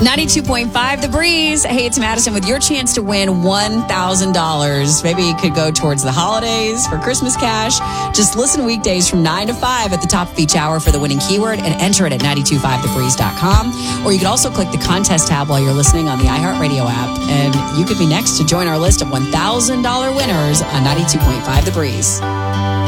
92.5 The Breeze. Hey, it's Madison with your chance to win $1,000. Maybe it could go towards the holidays for Christmas cash. Just listen weekdays from 9 to 5 at the top of each hour for the winning keyword and enter it at 925thebreeze.com. Or you can also click the contest tab while you're listening on the iHeartRadio app. And you could be next to join our list of $1,000 winners on 92.5 The Breeze.